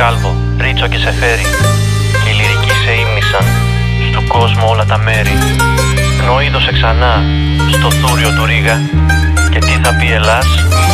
Κάλβο, Ρίτσο και Σεφέρι. Και οι λυρικοί σε ύμνησαν στου κόσμου όλα τα μέρη. Νοήδωσε ξανά στο θούριο του Ρήγα. Και τι θα πει Ελλάς?